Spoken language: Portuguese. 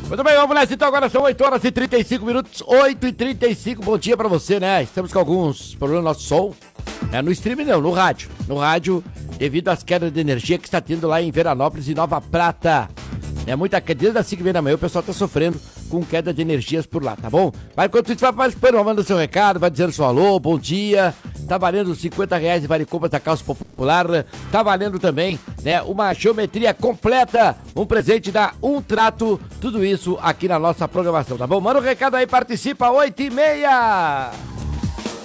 Muito bem, vamos nessa então, agora são 8 horas e 35 minutos, 8h35, bom dia pra você, né? Estamos com alguns problemas no nosso som, no streaming não, no rádio. No rádio, devido às quedas de energia que está tendo lá em Veranópolis e Nova Prata. Muita queda, desde as 5h30 da manhã o pessoal tá sofrendo com queda de energias por lá, tá bom? Mas enquanto isso, vai participando, manda seu recado, vai dizendo seu alô, bom dia. Tá valendo R$50 de vale compra da Calça Popular. Tá valendo também, uma geometria completa, um presente da Um Trato, tudo isso aqui na nossa programação, tá bom? Manda um recado aí, participa, 8h30.